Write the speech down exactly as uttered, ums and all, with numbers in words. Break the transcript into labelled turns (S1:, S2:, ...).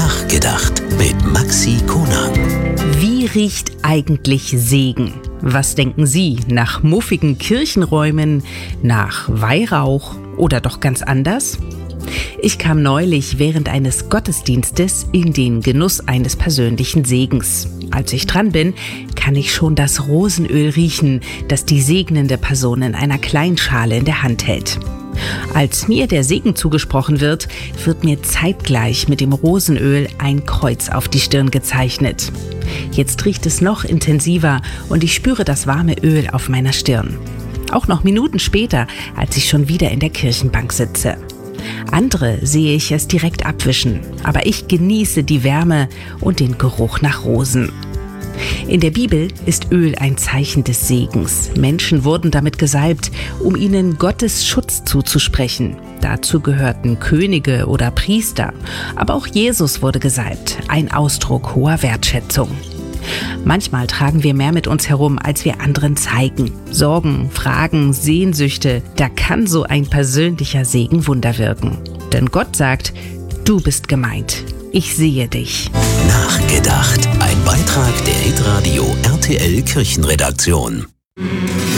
S1: Nachgedacht mit Maxi Konang.
S2: Wie riecht eigentlich Segen? Was denken Sie? Nach muffigen Kirchenräumen, nach Weihrauch oder doch ganz anders? Ich kam neulich während eines Gottesdienstes in den Genuss eines persönlichen Segens. Als ich dran bin, kann ich schon das Rosenöl riechen, das die segnende Person in einer Kleinschale in der Hand hält. Als mir der Segen zugesprochen wird, wird mir zeitgleich mit dem Rosenöl ein Kreuz auf die Stirn gezeichnet. Jetzt riecht es noch intensiver und ich spüre das warme Öl auf meiner Stirn. Auch noch Minuten später, als ich schon wieder in der Kirchenbank sitze. Andere sehe ich es direkt abwischen, aber ich genieße die Wärme und den Geruch nach Rosen. In der Bibel ist Öl ein Zeichen des Segens. Menschen wurden damit gesalbt, um ihnen Gottes Schutz zuzusprechen. Dazu gehörten Könige oder Priester. Aber auch Jesus wurde gesalbt, ein Ausdruck hoher Wertschätzung. Manchmal tragen wir mehr mit uns herum, als wir anderen zeigen. Sorgen, Fragen, Sehnsüchte, da kann so ein persönlicher Segen Wunder wirken. Denn Gott sagt, du bist gemeint. Ich sehe dich.
S1: Nachgedacht. Ein Beitrag der Hitradio R T L Kirchenredaktion.